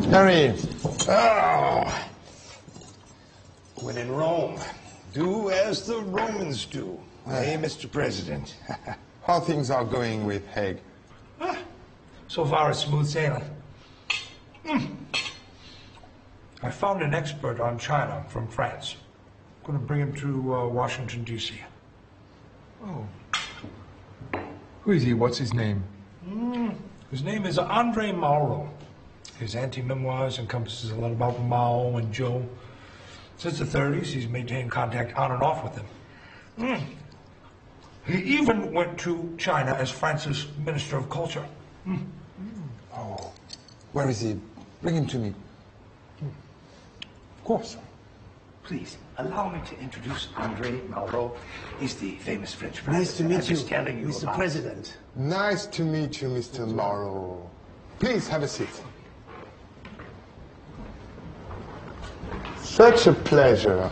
Harry. Oh. When in Rome, do as the Romans do. Hey, Mr. President. How things are going with Hague? So far, it's smooth sailing. I found an expert on China from France. I'm going to bring him to Washington, D.C. Oh. Who is he? What's his name? His name is Andre Mauro. His anti-memoirs encompasses a lot about Mao and Zhou. Since the 30s, he's maintained contact on and off with them. He even went to China as France's Minister of Culture. Oh. Where is he? Bring him to me. Of course. Please, allow me to introduce Andre Mauro. He's the famous French president. Nice to meet you, Mr. Mr. President. Nice to meet you, Mr. Mauro. Please have a seat. Such a pleasure.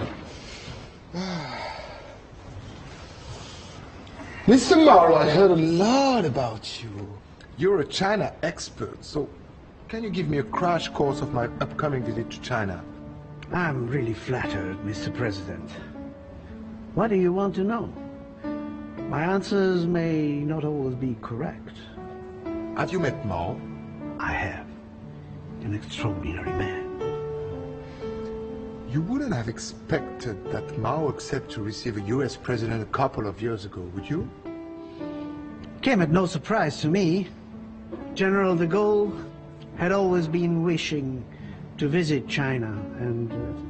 Mr. Mauro, I heard a lot about you. You're a China expert, so can you give me a crash course of my upcoming visit to China? I'm really flattered, Mr. President. What do you want to know? My answers may not always be correct. Have you met Mao? I have. An extraordinary man. You wouldn't have expected that Mao accept to receive a US president a couple of years ago, would you? Came at no surprise to me. General de Gaulle had always been wishing to visit China, and